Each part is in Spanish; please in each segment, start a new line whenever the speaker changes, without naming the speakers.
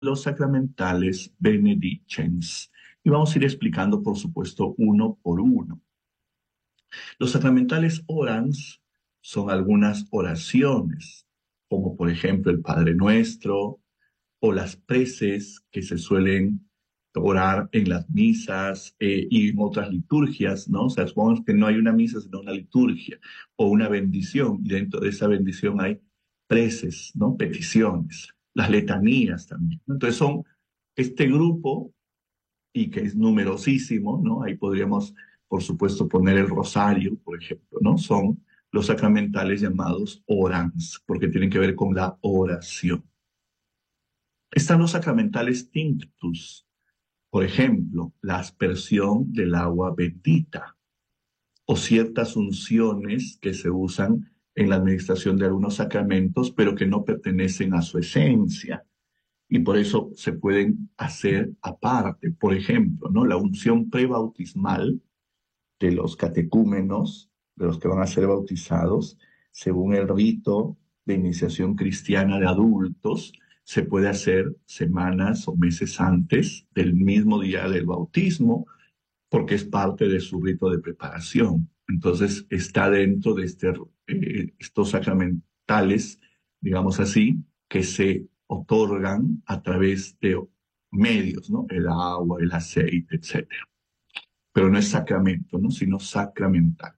los sacramentales benedicens. Y vamos a ir explicando, por supuesto, uno por uno. Los sacramentales orans son algunas oraciones, como por ejemplo el Padre Nuestro o las preces que se suelen orar en las misas y en otras liturgias, ¿no? O sea, supongamos que no hay una misa, sino una liturgia o una bendición, y dentro de esa bendición hay preces, ¿no? Peticiones, las letanías también, ¿no? Entonces son este grupo y que es numerosísimo, ¿no? Ahí podríamos, por supuesto, poner el rosario, por ejemplo, ¿no? Son los sacramentales llamados orans, porque tienen que ver con la oración. Están los sacramentales tinctus, por ejemplo, la aspersión del agua bendita o ciertas unciones que se usan en la administración de algunos sacramentos, pero que no pertenecen a su esencia y por eso se pueden hacer aparte. Por ejemplo, ¿no? La unción prebautismal de los catecúmenos, de los que van a ser bautizados, según el rito de iniciación cristiana de adultos, se puede hacer semanas o meses antes del mismo día del bautismo, porque es parte de su rito de preparación. Entonces está dentro de estos sacramentales, digamos así, que se otorgan a través de medios, ¿no? El agua, el aceite, etcétera. Pero no es sacramento, ¿no? Sino sacramental.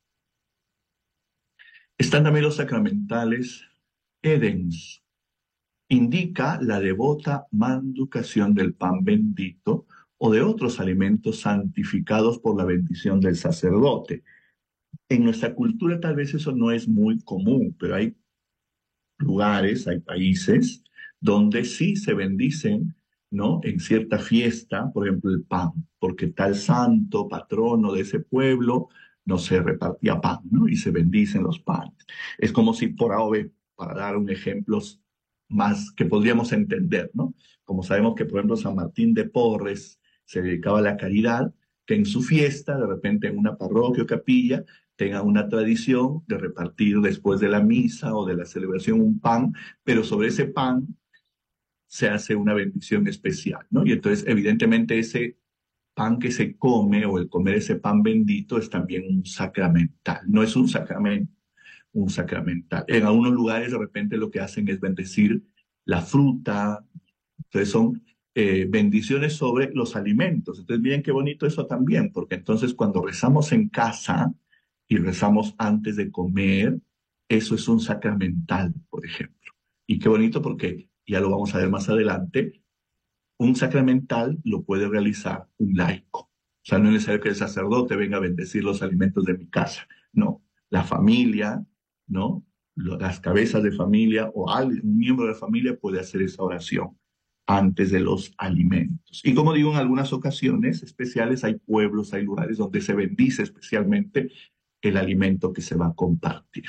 Están también los sacramentales edens. Indica la devota manducación del pan bendito o de otros alimentos santificados por la bendición del sacerdote. En nuestra cultura tal vez eso no es muy común, pero hay lugares, hay países donde sí se bendicen, ¿no? En cierta fiesta, por ejemplo, el pan, porque tal santo, patrono de ese pueblo, no se repartía pan, ¿no? Y se bendicen los panes. Es como si por ahora, para dar un ejemplo más que podríamos entender, ¿no? Como sabemos que, por ejemplo, San Martín de Porres se dedicaba a la caridad, que en su fiesta, de repente en una parroquia o capilla, tengan una tradición de repartir después de la misa o de la celebración un pan, pero sobre ese pan se hace una bendición especial, ¿no? Y entonces, evidentemente, ese pan que se come o el comer ese pan bendito es también un sacramental, no es un sacramento, un sacramental. En algunos lugares, de repente, lo que hacen es bendecir la fruta, entonces son bendiciones sobre los alimentos. Entonces, miren qué bonito eso también, porque entonces cuando rezamos en casa y rezamos antes de comer, eso es un sacramental, por ejemplo. Y qué bonito porque, ya lo vamos a ver más adelante, un sacramental lo puede realizar un laico. O sea, no es necesario que el sacerdote venga a bendecir los alimentos de mi casa. No, la familia, ¿no? Las cabezas de familia o un miembro de la familia puede hacer esa oración antes de los alimentos. Y como digo, en algunas ocasiones especiales hay pueblos, hay lugares donde se bendice especialmente el alimento que se va a compartir.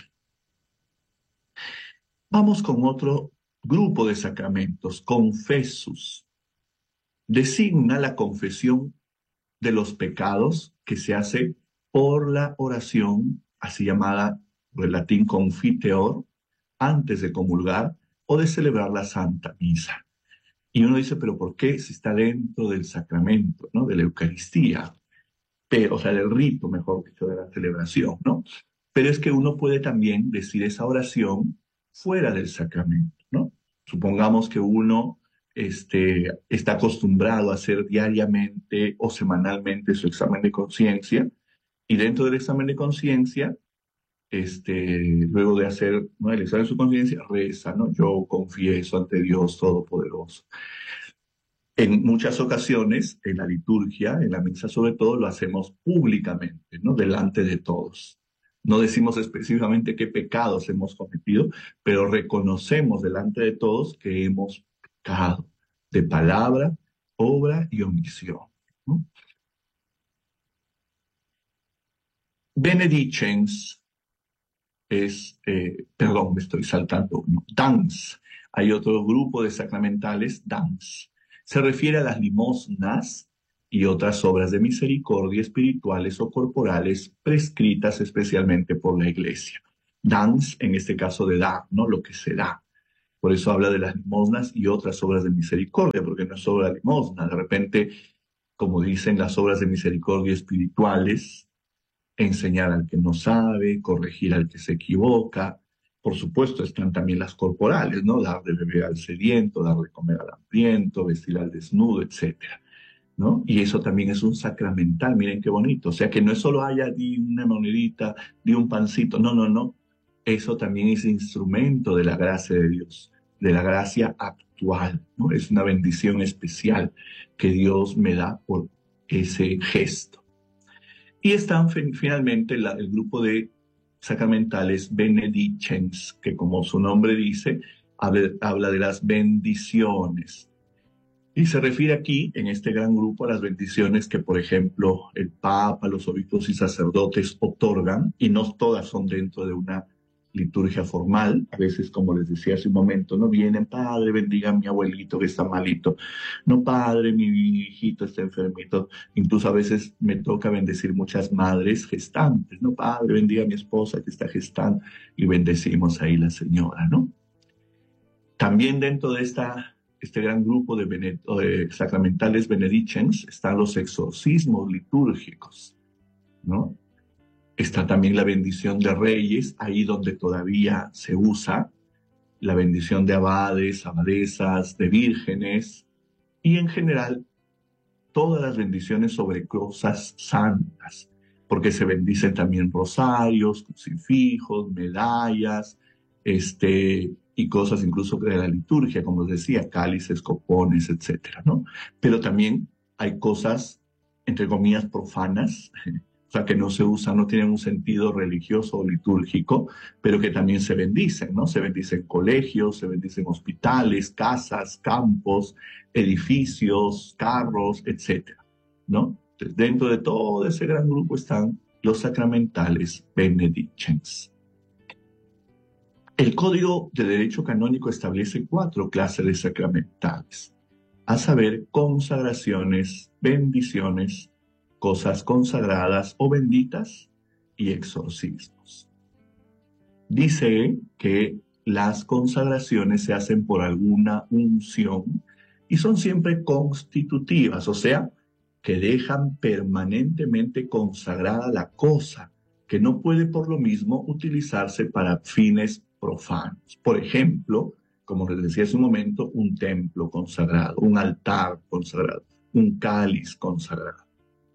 Vamos con otro grupo de sacramentos, confesus. Designa la confesión de los pecados que se hace por la oración, así llamada, por el latín confiteor, antes de comulgar o de celebrar la Santa Misa. Y uno dice, pero ¿por qué si está dentro del sacramento, ¿no? De la Eucaristía, pero, o sea, del rito, mejor dicho, de la celebración, ¿no? Pero es que uno puede también decir esa oración fuera del sacramento, ¿no? Supongamos que uno está acostumbrado a hacer diariamente o semanalmente su examen de conciencia y dentro del examen de conciencia, luego de hacer, ¿no? El examen de su conciencia, reza, ¿no? Yo confieso ante Dios Todopoderoso. En muchas ocasiones, en la liturgia, en la misa sobre todo, lo hacemos públicamente, ¿no? Delante de todos. No decimos específicamente qué pecados hemos cometido, pero reconocemos delante de todos que hemos pecado de palabra, obra y omisión, ¿no? Benedicens perdón, me estoy saltando uno, dans. Hay otro grupo de sacramentales, dans. Se refiere a las limosnas y otras obras de misericordia espirituales o corporales prescritas especialmente por la Iglesia. Dans, en este caso de dar, ¿no? Lo que se da. Por eso habla de las limosnas y otras obras de misericordia, porque no es solo la limosna. De repente, como dicen las obras de misericordia espirituales, enseñar al que no sabe, corregir al que se equivoca. Por supuesto, están también las corporales, ¿no? Dar de beber al sediento, dar de comer al hambriento, vestir al desnudo, etcétera, ¿no? Y eso también es un sacramental, miren qué bonito. O sea que no es solo haya di una monedita, di un pancito, no, no, no. Eso también es instrumento de la gracia de Dios, de la gracia actual, ¿no? Es una bendición especial que Dios me da por ese gesto. Y están finalmente el grupo de sacramentales benedicens, que como su nombre dice, habla de las bendiciones. Y se refiere aquí, en este gran grupo, a las bendiciones que, por ejemplo, el Papa, los obispos y sacerdotes otorgan, y no todas son dentro de una liturgia formal. A veces, como les decía hace un momento, no vienen, padre, bendiga a mi abuelito que está malito. No, padre, mi hijito está enfermito. Incluso a veces me toca bendecir muchas madres gestantes. No, padre, bendiga a mi esposa que está gestando. Y bendecimos ahí la señora, ¿no? También dentro de este gran grupo de sacramentales benedicens están los exorcismos litúrgicos, ¿no? Está también la bendición de reyes, ahí donde todavía se usa, la bendición de abades, abadesas, de vírgenes, y en general todas las bendiciones sobre cosas santas, porque se bendicen también rosarios, crucifijos, medallas, y cosas incluso de la liturgia, como les decía, cálices, copones, etcétera, ¿no? Pero también hay cosas, entre comillas, profanas, o sea, que no se usan, no tienen un sentido religioso o litúrgico, pero que también se bendicen, ¿no? Se bendicen colegios, se bendicen hospitales, casas, campos, edificios, carros, etcétera, ¿no? Entonces, dentro de todo ese gran grupo están los sacramentales benedicens. El Código de Derecho Canónico establece 4 clases de sacramentales, a saber, consagraciones, bendiciones, cosas consagradas o benditas y exorcismos. Dice que las consagraciones se hacen por alguna unción y son siempre constitutivas, o sea, que dejan permanentemente consagrada la cosa, que no puede por lo mismo utilizarse para fines profanos. Por ejemplo, como les decía hace un momento, un templo consagrado, un altar consagrado, un cáliz consagrado.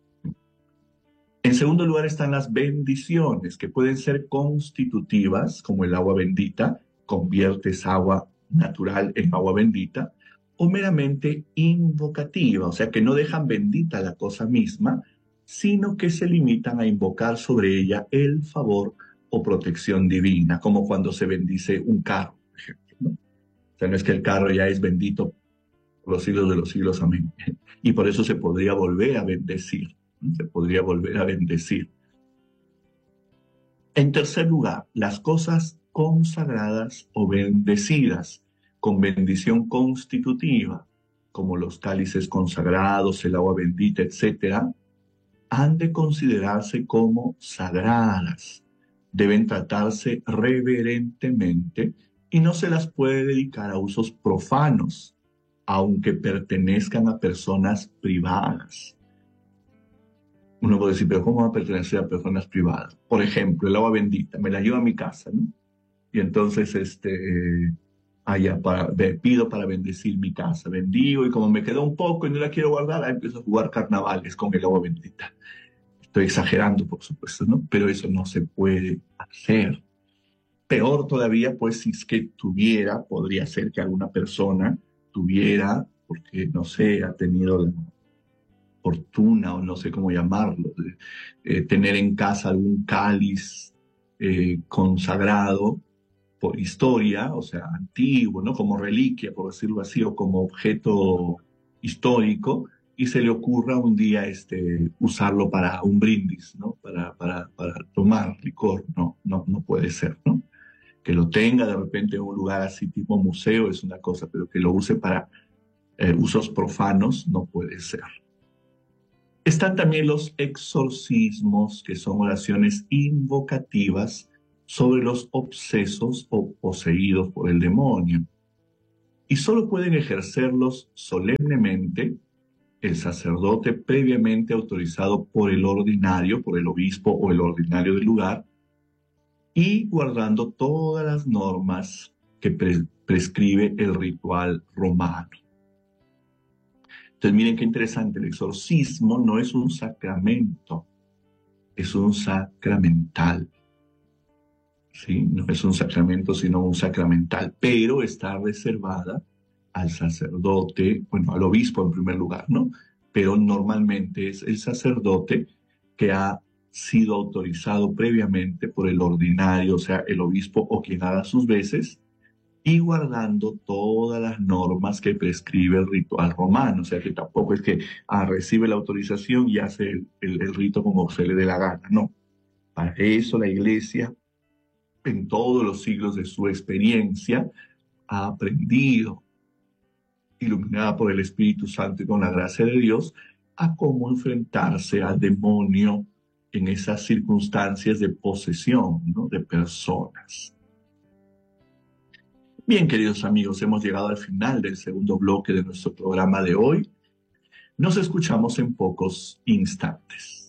En segundo lugar están las bendiciones, que pueden ser constitutivas, como el agua bendita, conviertes agua natural en agua bendita, o meramente invocativa, o sea, que no dejan bendita la cosa misma, sino que se limitan a invocar sobre ella el favor o protección divina, como cuando se bendice un carro, por ejemplo, ¿no? O sea, no es que el carro ya es bendito por los siglos de los siglos, amén. Y por eso se podría volver a bendecir, ¿no? Se podría volver a bendecir. En tercer lugar, las cosas consagradas o bendecidas, con bendición constitutiva, como los cálices consagrados, el agua bendita, etcétera, han de considerarse como sagradas. Deben tratarse reverentemente y no se las puede dedicar a usos profanos, aunque pertenezcan a personas privadas. Uno puede decir, pero ¿cómo va a pertenecer a personas privadas? Por ejemplo, el agua bendita, me la llevo a mi casa, ¿no? Y entonces, pido para bendecir mi casa, bendigo, y como me quedó un poco y no la quiero guardar, ahí empiezo a jugar carnavales con el agua bendita. Estoy exagerando, por supuesto, ¿no? Pero eso no se puede hacer. Peor todavía, pues, si es que podría ser que alguna persona tuviera, porque, no sé, ha tenido la fortuna o no sé cómo llamarlo, de tener en casa algún cáliz consagrado por historia, o sea, antiguo, ¿no? Como reliquia, por decirlo así, o como objeto histórico, y se le ocurra un día usarlo para un brindis, ¿no? Para tomar licor, no, no, no puede ser, ¿no? Que lo tenga de repente en un lugar así tipo museo es una cosa, pero que lo use para usos profanos no puede ser. Están también los exorcismos, que son oraciones invocativas sobre los obsesos o poseídos por el demonio. y solo pueden ejercerlos solemnemente el sacerdote previamente autorizado por el ordinario, por el obispo o el ordinario del lugar, y guardando todas las normas que prescribe el ritual romano. Entonces, miren qué interesante, el exorcismo no es un sacramento, es un sacramental. ¿Sí? No es un sacramento, sino un sacramental, pero está reservada al sacerdote, bueno, al obispo en primer lugar, ¿no? Pero normalmente es el sacerdote que ha sido autorizado previamente por el ordinario, o sea, el obispo o quien haga sus veces, y guardando todas las normas que prescribe el ritual romano. O sea, que tampoco es que recibe la autorización y hace el rito como se le dé la gana, no. Para eso la iglesia, en todos los siglos de su experiencia, ha aprendido, iluminada por el Espíritu Santo y con la gracia de Dios, a cómo enfrentarse al demonio en esas circunstancias de posesión, ¿no? De personas. Bien, queridos amigos, hemos llegado al final del segundo bloque de nuestro programa de hoy. Nos escuchamos en pocos instantes.